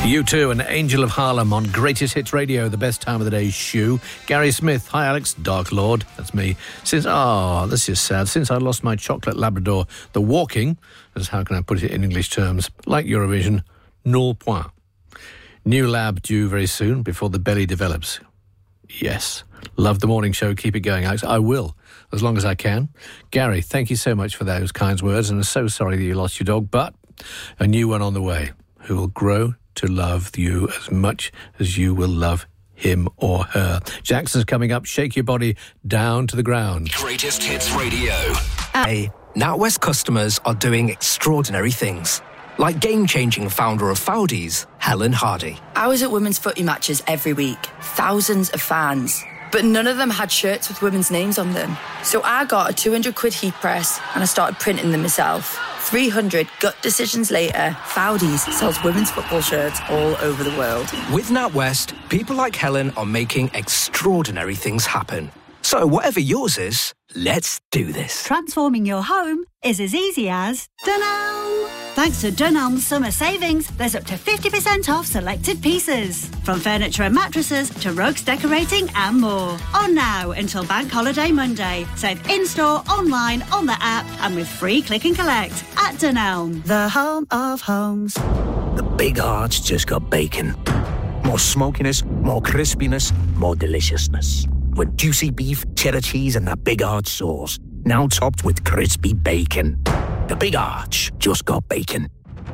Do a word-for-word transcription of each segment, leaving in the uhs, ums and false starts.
You too, an Angel of Harlem on Greatest Hits Radio, the best time of the day, shoe. Gary Smith, hi Alex, Dark Lord, that's me. Since, ah, oh, this is sad, since I lost my chocolate Labrador, the walking, as how can I put it in English terms, like Eurovision, null point. New lab due very soon before the belly develops. Yes, love the morning show, keep it going Alex, I will, as long as I can. Gary, thank you so much for those kind words, and I'm so sorry that you lost your dog, but a new one on the way, who will grow to love you as much as you will love him or her. Jackson's coming up. Shake your body down to the ground. Greatest Hits Radio. Hey, NatWest customers are doing extraordinary things. Like game-changing founder of Foudies, Helen Hardy. I was at women's footy matches every week. Thousands of fans. But none of them had shirts with women's names on them. So I got a two hundred quid heat press and I started printing them myself. three hundred gut decisions later, Foudies sells women's football shirts all over the world. With NatWest, people like Helen are making extraordinary things happen. So whatever yours is, let's do this. Transforming your home is as easy as Dunelm. Thanks to Dunelm's summer savings, there's up to fifty percent off selected pieces. From furniture and mattresses to rugs, decorating and more. On now until Bank Holiday Monday. Save in-store, online, on the app and with free click and collect at Dunelm, the home of homes. The Big Arch just got bacon. More smokiness, more crispiness, more deliciousness. With juicy beef, cheddar cheese and that Big Arch sauce. Now topped with crispy bacon. The Big Arch just got bacon.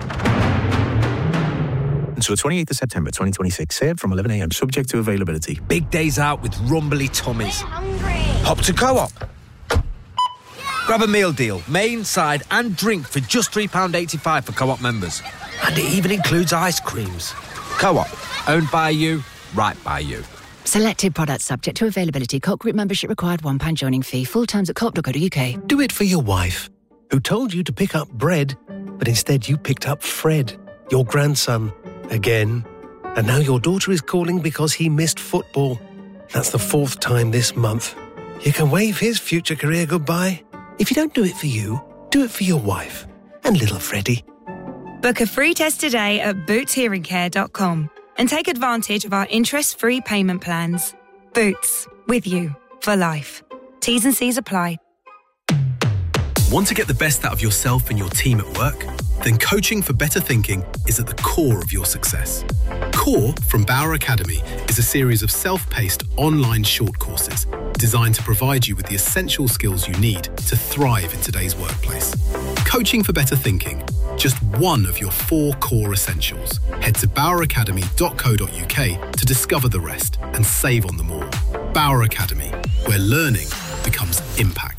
Until the twenty-eighth of September twenty twenty-six, served from eleven a.m, subject to availability. Big days out with rumbly tummies. We're hungry. Hop to Co-op. Grab a meal deal, main, side and drink for just three pounds eighty-five for Co-op members. And it even includes ice creams. Co-op, owned by you, right by you. Selected products subject to availability. Co-op group membership required, one pound joining fee. Full terms at co op dot co dot uk. Do it for your wife, who told you to pick up bread, but instead you picked up Fred, your grandson, again. And now your daughter is calling because he missed football. That's the fourth time this month. You can wave his future career goodbye. If you don't do it for you, do it for your wife and little Freddie. Book a free test today at boots hearing care dot com and take advantage of our interest-free payment plans. Boots, with you for life. T's and C's apply. Want to get the best out of yourself and your team at work? Then Coaching for Better Thinking is at the core of your success. Core from Bauer Academy is a series of self-paced online short courses designed to provide you with the essential skills you need to thrive in today's workplace. Coaching for Better Thinking, just one of your four core essentials. Head to bauer academy dot co dot uk to discover the rest and save on them all. Bauer Academy, where learning becomes impact.